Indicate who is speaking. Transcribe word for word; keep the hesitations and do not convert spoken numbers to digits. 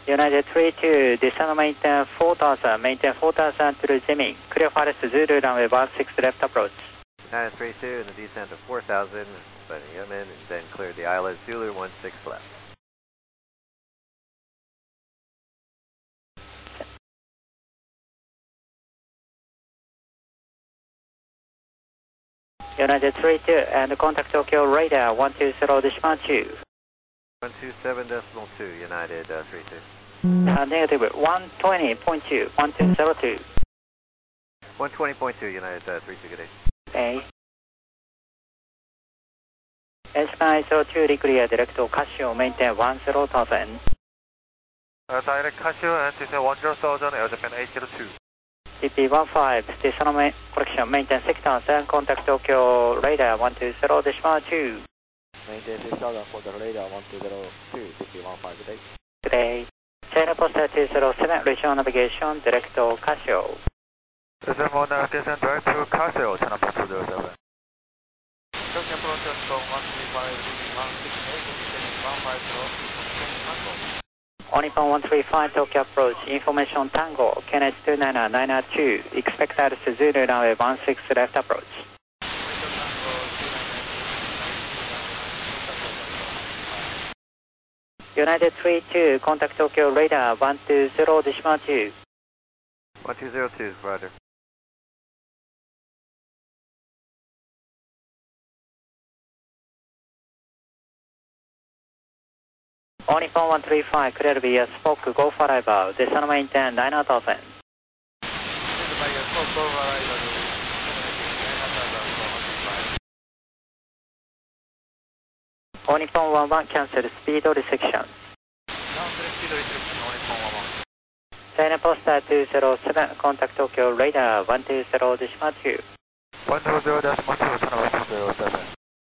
Speaker 1: United three two, descend maintain four thousand, maintain four thousand to Jimmy. Clear for Zulu runway one six left approach.
Speaker 2: United three two, and the descent of four thousand, letting them in, and then clear the islet Zulu one six left.
Speaker 1: United three two, and contact Tokyo radar one two zero decimal two.
Speaker 2: one two seven decimal two, United uh, three two.
Speaker 1: Uh, negative one twenty point two, one two zero two.
Speaker 2: one twenty point two, United uh, three two, good day.
Speaker 1: Okay. S nine zero two, reclear direct to Casio, maintain one zero thousand.
Speaker 3: Uh, direct Casio and descend one zero thousand, Air Japan eight zero two.
Speaker 1: D P one five, descend main, correction, maintain six thousand, contact Tokyo radar one two zero decimal two.
Speaker 4: Maintain six thousand, contact radar one two zero two, D P one five, good day.
Speaker 1: Good day. China Postal two zero seven, regional navigation, direct to Casio.
Speaker 3: Descend one, uh, descend direct to Casio, China Post two zero seven. Tokyo approach one three five, one six eight, one five zero, Tango.
Speaker 1: Onippon one three five, Tokyo approach, information Tango, K N S two nine nine two, expect at Zulu runway one six left approach. United three two, contact Tokyo radar one two zero decimal two.
Speaker 2: one two zero two, roger.
Speaker 1: Onippon one three five, clear via Spoke, go for arrival, descend maintain nine thousand. Onippon one one, cancel speed restriction. China Postal two zero seven, contact Tokyo radar one two zero decimal two.
Speaker 3: one two zero decimal two, China Post two zero seven.